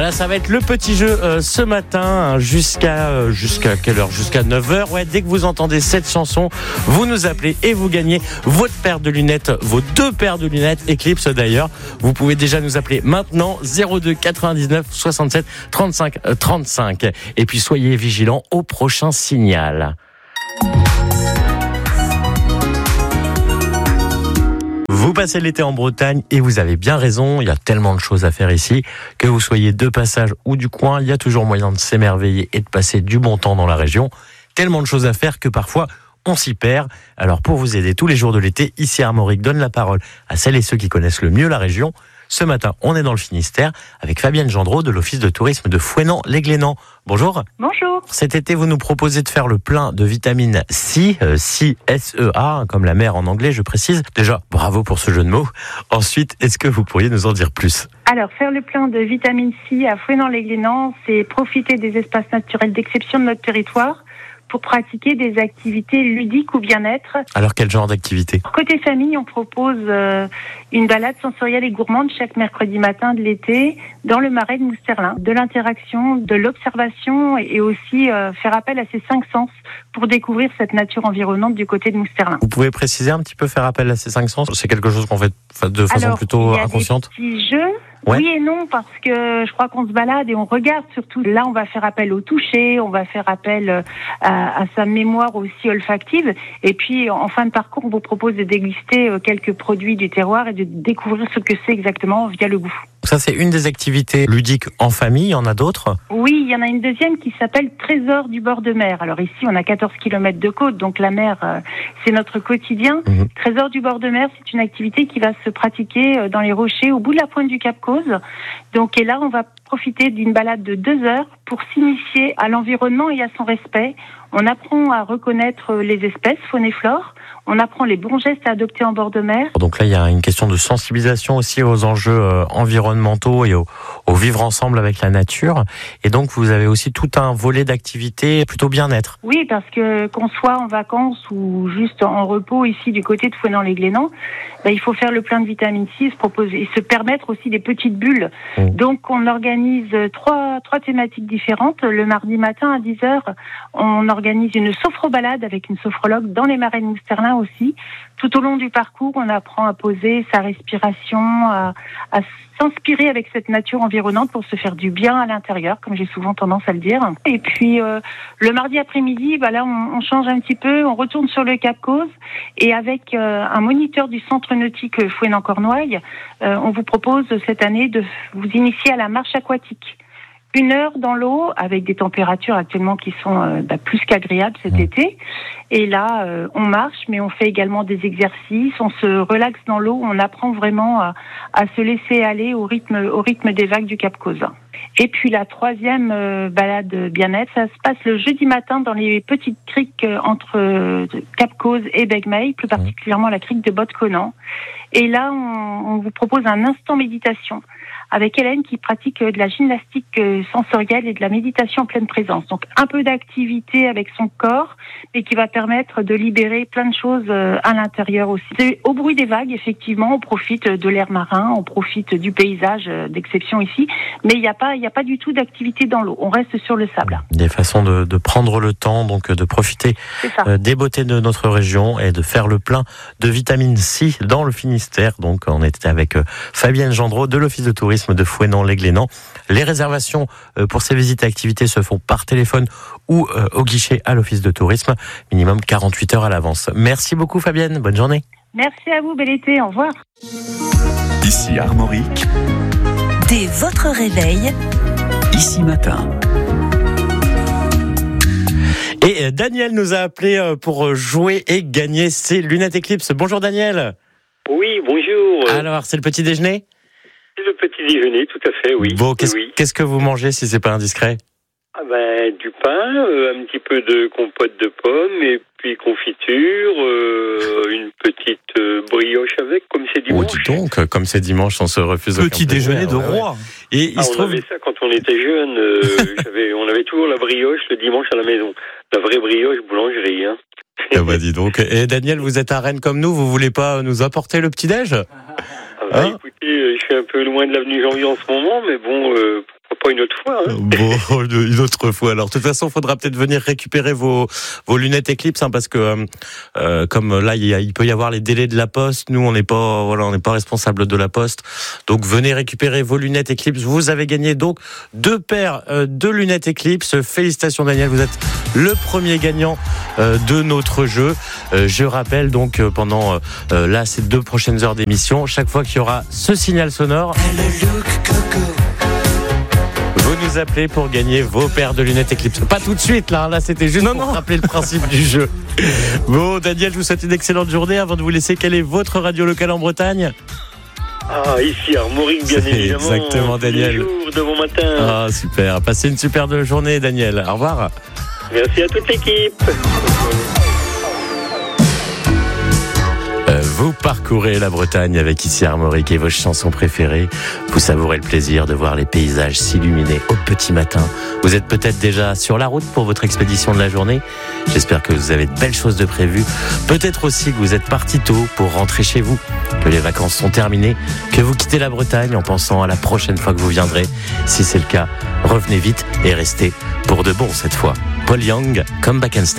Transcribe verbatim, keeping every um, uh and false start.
Voilà, ça va être le petit jeu euh, ce matin hein, jusqu'à euh, jusqu'à quelle heure ? Jusqu'à neuf heures. Ouais, dès que vous entendez cette chanson, vous nous appelez et vous gagnez votre paire de lunettes, vos deux paires de lunettes Eclipse d'ailleurs. Vous pouvez déjà nous appeler maintenant zéro deux quatre-vingt-dix-neuf soixante-sept trente-cinq trente-cinq. Et puis soyez vigilants au prochain signal. Vous passez l'été en Bretagne et vous avez bien raison, il y a tellement de choses à faire ici, que vous soyez de passage ou du coin, il y a toujours moyen de s'émerveiller et de passer du bon temps dans la région. Tellement de choses à faire que parfois on s'y perd. Alors pour vous aider tous les jours de l'été, ici Armorique donne la parole à celles et ceux qui connaissent le mieux la région. Ce matin, on est dans le Finistère avec Fabienne Gendreau de l'Office de tourisme de Fouesnant-les-Glénans. Bonjour. Bonjour. Cet été, vous nous proposez de faire le plein de vitamine C, euh, C, S E A, comme la mer en anglais, je précise. Déjà, bravo pour ce jeu de mots. Ensuite, est-ce que vous pourriez nous en dire plus ? Alors, faire le plein de vitamine C à Fouesnant-les-Glénans, c'est profiter des espaces naturels d'exception de notre territoire pour pratiquer des activités ludiques ou bien-être. Alors, quel genre d'activité ? Côté famille, on propose euh, une balade sensorielle et gourmande chaque mercredi matin de l'été dans le marais de Mousterlin. De l'interaction, de l'observation et aussi euh, faire appel à ses cinq sens pour découvrir cette nature environnante du côté de Mousterlin. Vous pouvez préciser un petit peu, faire appel à ces cinq sens ? C'est quelque chose qu'on fait de façon Alors, plutôt il y a inconsciente ? des petits jeux. Ouais. Oui et non, parce que je crois qu'on se balade et on regarde surtout. Là, on va faire appel au toucher, on va faire appel à, à sa mémoire aussi olfactive. Et puis, en fin de parcours, on vous propose de déguster quelques produits du terroir et de découvrir ce que c'est exactement via le goût. Ça, c'est une des activités ludiques en famille. Il y en a d'autres ? Oui, il y en a une deuxième qui s'appelle Trésor du bord de mer. Alors ici, on a quatorze kilomètres de côte, donc la mer, euh, c'est notre quotidien. Mmh. Trésor du bord de mer, c'est une activité qui va se pratiquer dans les rochers au bout de la pointe du Cap Cause. Donc, et là, on va profiter d'une balade de deux heures pour s'initier à l'environnement et à son respect. On apprend à reconnaître les espèces, faune et flore. On apprend les bons gestes à adopter en bord de mer. Donc là, il y a une question de sensibilisation aussi aux enjeux euh, environnementaux et au, au vivre ensemble avec la nature. Et donc, vous avez aussi tout un volet d'activités plutôt bien-être. Oui, parce que qu'on soit en vacances ou juste en repos ici du côté de Fouesnant-les-Glénans, ben, il faut faire le plein de vitamine C, se proposer et se permettre aussi des petites bulles. Mmh. Donc, on organise trois trois thématiques différentes. Le mardi matin à dix heures, on organise une sophrobalade avec une sophrologue dans les marais de Mousterlin aussi. Tout au long du parcours, on apprend à poser sa respiration, à, à s'inspirer avec cette nature environnante pour se faire du bien à l'intérieur, comme j'ai souvent tendance à le dire. Et puis, euh, le mardi après-midi, bah là, on, on change un petit peu, on retourne sur le Cap Cause et avec euh, un moniteur du centre nautique Fouesnant-Cornouailles, euh, on vous propose cette année de vous initier à la marche aquatique. Une heure dans l'eau avec des températures actuellement qui sont euh, bah, plus qu'agréables cet été. Et là, euh, on marche, mais on fait également des exercices. On se relaxe dans l'eau. On apprend vraiment à, à se laisser aller au rythme, au rythme des vagues du Cap Cause. Et puis la troisième euh, balade bien-être, ça se passe le jeudi matin dans les petites criques euh, entre euh, Cap Cause et Begmey, plus particulièrement la crique de Botte-Conan. Et là, on, on vous propose un instant méditation avec Hélène qui pratique de la gymnastique sensorielle et de la méditation en pleine présence. Donc un peu d'activité avec son corps, mais qui va permettre de libérer plein de choses à l'intérieur aussi. C'est au bruit des vagues, effectivement, on profite de l'air marin, on profite du paysage d'exception ici, mais il n'y a pas, il n'y a pas du tout d'activité dans l'eau. On reste sur le sable. Des façons de, de prendre le temps, donc de profiter des beautés de notre région et de faire le plein de vitamine C dans le Finistère. Donc on était avec Fabienne Gendreau de l'Office de tourisme de Fouesnant-les-Glénans. Les réservations pour ces visites et activités se font par téléphone ou au guichet à l'Office de tourisme, minimum quarante-huit heures à l'avance. Merci beaucoup Fabienne, bonne journée. Merci à vous, bel été, au revoir. Ici Armorique. Dès votre réveil, ici matin. Et Daniel nous a appelé pour jouer et gagner ses lunettes Eclipse. Bonjour Daniel. Oui, bonjour. Alors, c'est le petit déjeuner ? C'est le petit déjeuner, tout à fait, oui. Bon, qu'est-ce, oui. qu'est-ce que vous mangez si c'est pas indiscret ? Ah ben, du pain, euh, un petit peu de compote de pommes, et puis confiture, euh, une petite euh, brioche avec, comme c'est dimanche. Oh, dis donc, comme c'est dimanche, on se refuse aucun Petit déjeuner de ouais, roi. Ouais. Et il ah, se on trouve... avait ça quand on était jeune, euh, j'avais, on avait toujours la brioche le dimanche à la maison. La vraie brioche boulangerie, hein. Ah bah dis donc. Et Daniel, vous êtes à Rennes comme nous, vous voulez pas nous apporter le petit-déj ? Ah bah, hein écoutez, je suis un peu loin de l'avenue Janvier en ce moment, mais bon, euh, pourquoi pas une autre fois. Hein. Bon, une autre fois. Alors, de toute façon, il faudra peut-être venir récupérer vos, vos lunettes Eclipse, hein, parce que euh, comme là, il, y a, il peut y avoir les délais de la Poste. Nous, on n'est pas, voilà, on n'est pas responsable de la Poste. Donc, venez récupérer vos lunettes Eclipse. Vous avez gagné donc deux paires euh, de lunettes Eclipse. Félicitations, Daniel. Vous êtes le premier gagnant euh, de notre jeu. Euh, je rappelle donc euh, pendant euh, là ces deux prochaines heures d'émission, chaque fois qu'il y aura ce signal sonore, vous nous appelez pour gagner vos paires de lunettes Eclipse. Pas tout de suite là, là c'était juste non, pour non. rappeler le principe du jeu. Bon, Daniel, je vous souhaite une excellente journée. Avant de vous laisser, quelle est votre radio locale en Bretagne ? Ah, ici Armorique, bien C'est évidemment. Exactement, Daniel. Toujours de bon matin. Ah, super. Passez une super journée, Daniel. Au revoir. Merci à toute l'équipe. Euh, vous parcourez la Bretagne avec Ici Armorique et vos chansons préférées. Vous savourez le plaisir de voir les paysages s'illuminer au petit matin. Vous êtes peut-être déjà sur la route pour votre expédition de la journée. J'espère que vous avez de belles choses de prévues. Peut-être aussi que vous êtes parti tôt pour rentrer chez vous, que les vacances sont terminées, que vous quittez la Bretagne en pensant à la prochaine fois que vous viendrez. Si c'est le cas, revenez vite et restez pour de bon cette fois. Paul Young, Come Back and Stay.